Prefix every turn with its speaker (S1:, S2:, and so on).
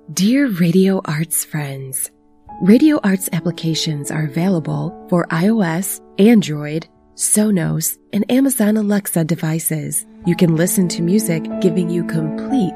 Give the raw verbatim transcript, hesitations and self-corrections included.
S1: Dear Radio Arts friends, Radio Arts applications are available for iOS, Android, Sonos, and Amazon Alexa devices. You can listen to music giving you complete